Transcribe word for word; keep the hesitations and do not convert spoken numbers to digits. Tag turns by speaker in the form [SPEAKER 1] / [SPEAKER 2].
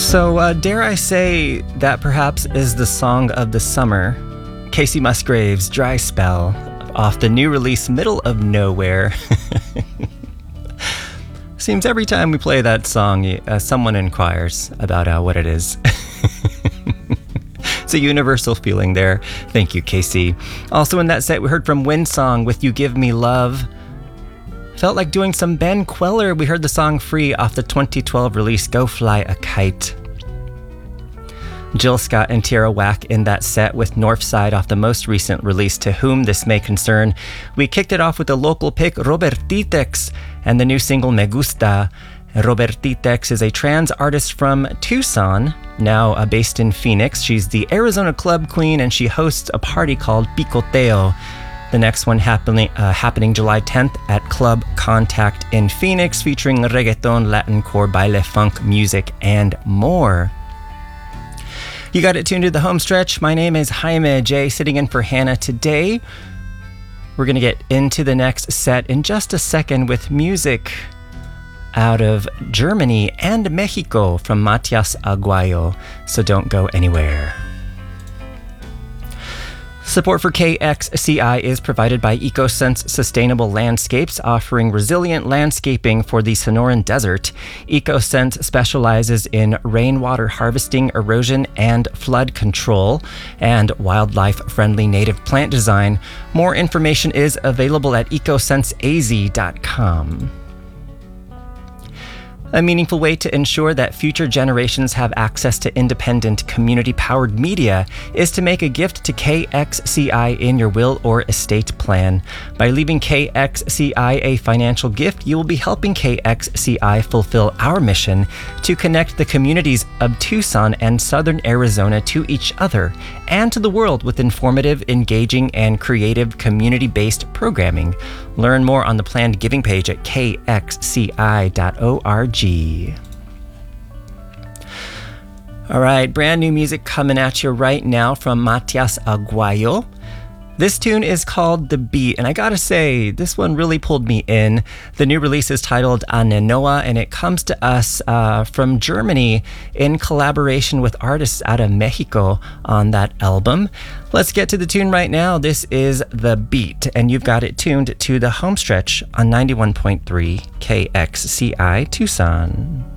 [SPEAKER 1] So, uh, dare I say that perhaps is the song of the summer, Kacey Musgraves' Dry Spell, off the new release Middle of Nowhere. Seems every time we play that song, uh, someone inquires about uh, what it is. It's a universal feeling there. Thank you, Kacey. Also in that set, we heard from Windsong with You Give Me Love. Felt like doing some Ben Queller. We heard the song Free off the twenty twelve release Go Fly a Kite. Jill Scott and Tierra Whack in that set with Northside off the most recent release To Whom This May Concern. We kicked it off with the local pick Robertitex and the new single Me Gusta. Robertitex is a trans artist from Tucson, now uh, based in Phoenix. She's the Arizona club queen and she hosts a party called Picoteo. The next one happening uh, happening July tenth at Club Contact in Phoenix, featuring reggaeton, Latin core, baile, funk, music, and more. You got it tuned to the home stretch. My name is Jaime J, sitting in for Hannah today. We're going to get into the next set in just a second with music out of Germany and Mexico from Matias Aguayo, so don't go anywhere. Support for K X C I is provided by EcoSense Sustainable Landscapes, offering resilient landscaping for the Sonoran Desert. EcoSense specializes in rainwater harvesting, erosion, and flood control, and wildlife-friendly native plant design. More information is available at ecosense a z dot com. A meaningful way to ensure that future generations have access to independent, community-powered media is to make a gift to K X C I in your will or estate plan. By leaving K X C I a financial gift, you will be helping K X C I fulfill our mission to connect the communities of Tucson and Southern Arizona to each other and to the world with informative, engaging, and creative community-based programming. Learn more on the planned giving page at k x c i dot org. All right, brand new music coming at you right now from Matias Aguayo. This tune is called The Beat, and I gotta say, this one really pulled me in. The new release is titled Anenoa, and it comes to us uh, from Germany in collaboration with artists out of Mexico on that album. Let's get to the tune right now. This is The Beat, and you've got it tuned to the home stretch on ninety-one point three K X C I Tucson.